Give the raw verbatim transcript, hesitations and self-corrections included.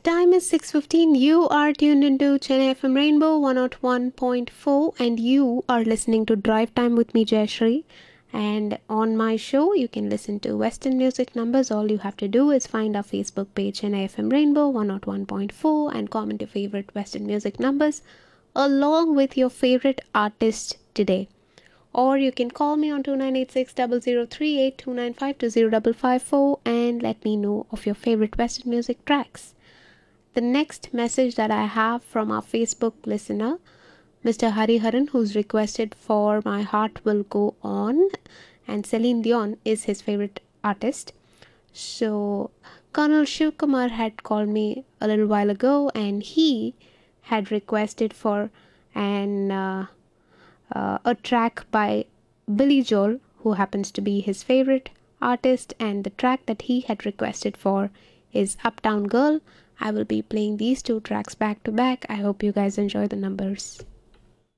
time is six fifteen. You are tuned into Chennai F M Rainbow one oh one point four and you are listening to Drive Time with me, Jayashree. And on my show, you can listen to Western music numbers. All you have to do is find our Facebook page, Chennai F M Rainbow one oh one point four, and comment your favorite Western music numbers along with your favorite artist today. Or you can call me on two nine eight six zero zero three eight two nine five two zero five five four and let me know of your favorite Western music tracks. The next message that I have from our Facebook listener, Mister Hariharan, who's requested for My Heart Will Go On, and Celine Dion is his favorite artist. So, Colonel Shiv Kumar had called me a little while ago and he had requested for an uh, uh, a track by Billy Joel, who happens to be his favorite artist, and the track that he had requested for is Uptown Girl. I will be playing these two tracks back to back. I hope you guys enjoy the numbers.